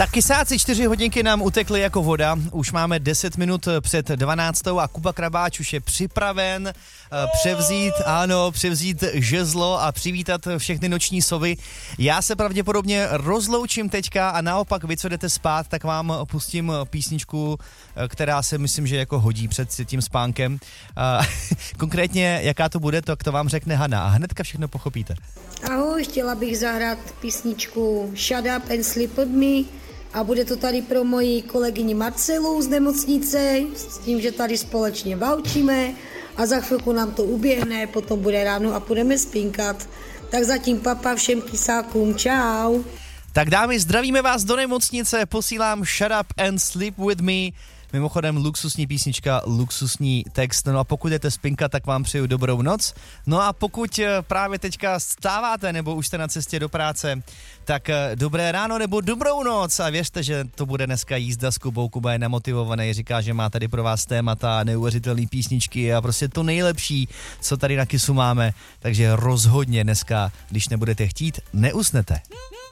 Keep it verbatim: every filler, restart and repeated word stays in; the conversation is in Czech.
Tak kysáci čtyři hodinky nám utekly jako voda, už máme deset minut před dvanáctou a Kuba Krabáč už je připraven převzít, ano, převzít žezlo a přivítat všechny noční sovy. Já se pravděpodobně rozloučím teďka a naopak vy, co jdete spát, tak vám pustím písničku, která se myslím, že jako hodí před tím spánkem. Konkrétně, jaká to bude, to, to vám řekne Hana a hnedka všechno pochopíte. Ahoj, chtěla bych zahrát písničku Shut Up and Sleep With Me a bude to tady pro moji kolegyni Marcelu z nemocnice, s tím, že tady společně vaučíme a za chvilku nám to uběhne, potom bude ráno a půjdeme spinkat. Tak zatím papa všem kysákům, čau. Tak dámy, zdravíme vás do nemocnice, posílám Shut Up and Sleep With Me. Mimochodem luxusní písnička, luxusní text, no a pokud jdete spinkat, tak vám přeju dobrou noc. No a pokud právě teďka stáváte nebo už jste na cestě do práce, tak dobré ráno nebo dobrou noc a věřte, že to bude dneska jízda s Kubou. Kuba je namotivovaný, říká, že má tady pro vás témata, neuvěřitelné písničky a prostě to nejlepší, co tady na Kissu máme, takže rozhodně dneska, když nebudete chtít, neusnete.